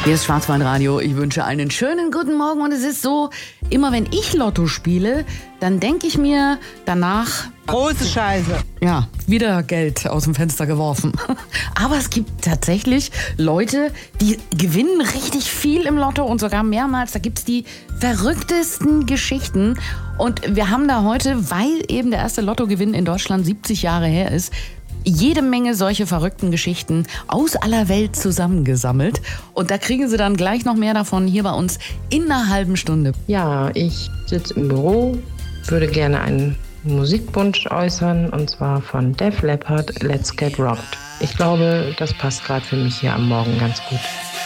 Hier ist Schwarzwaldradio. Ich wünsche einen schönen guten Morgen. Und es ist so, immer wenn ich Lotto spiele, dann denke ich mir danach... Große Scheiße. Ja, wieder Geld aus dem Fenster geworfen. Aber es gibt tatsächlich Leute, die gewinnen richtig viel im Lotto und sogar mehrmals. Da gibt es die verrücktesten Geschichten. Und wir haben da heute, weil eben der erste Lottogewinn in Deutschland 70 Jahre her ist, jede Menge solche verrückten Geschichten aus aller Welt zusammengesammelt. Und da kriegen Sie dann gleich noch mehr davon hier bei uns in einer halben Stunde. Ja, ich sitze im Büro, würde gerne einen Musikwunsch äußern, und zwar von Def Leppard, Let's Get Rocked. Ich glaube, das passt gerade für mich hier am Morgen ganz gut.